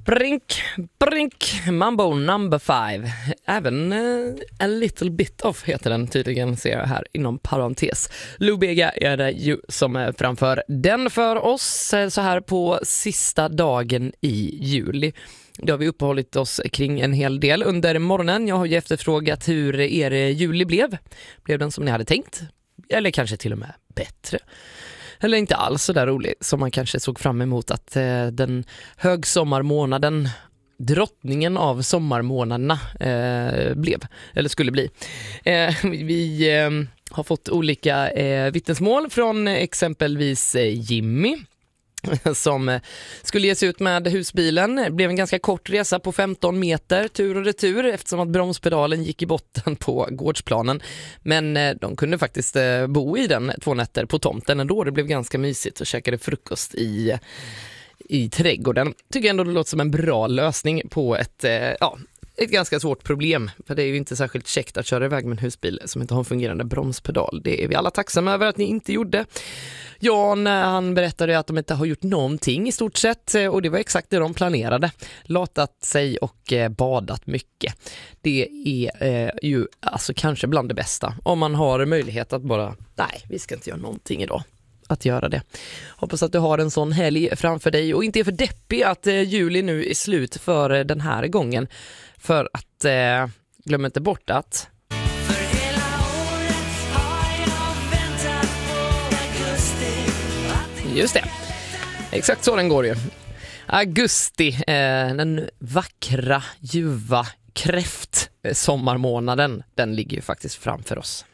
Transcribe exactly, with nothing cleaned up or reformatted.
Brink, brink, Mambo number five. Även uh, A Little Bit Of heter den tydligen, ser jag här inom parentes. Lou Bega är det ju som är framför den för oss så här på sista dagen i juli. Då har vi uppehållit oss kring en hel del under morgonen. Jag har ju efterfrågat hur er juli blev. Blev den som ni hade tänkt? Eller kanske till och med bättre? Eller inte alls så där rolig som man kanske såg fram emot att eh, den högsommarmånaden, drottningen av sommarmånaderna eh, blev, eller skulle bli. Eh, vi eh, har fått olika eh, vittnesmål från exempelvis eh, Jimmy som skulle ge sig ut med husbilen. Det blev en ganska kort resa på femton meter tur och retur eftersom att bromspedalen gick i botten på gårdsplanen. Men de kunde faktiskt bo i den två nätter på tomten ändå. Det blev ganska mysigt och käkade frukost i, i trädgården. Tycker ändå det låter som en bra lösning på ett, ja, ett ganska svårt problem. För det är ju inte särskilt käckt att köra iväg med en husbil som inte har en fungerande bromspedal. Det är vi alla tacksamma över att ni inte gjorde. Jan, han berättade att de inte har gjort någonting i stort sett och det var exakt det de planerade. Latat sig och badat mycket. Det är eh, ju alltså kanske bland det bästa. Om man har möjlighet att bara, nej, vi ska inte göra någonting idag. Att göra det. Hoppas att du har en sån helg framför dig och inte är för deppig att eh, juli nu är slut för eh, den här gången. För att eh, glöm inte bort att just det. Exakt så den går ju. Augusti, eh, den vackra, ljuva kräft sommarmånaden, den ligger ju faktiskt framför oss.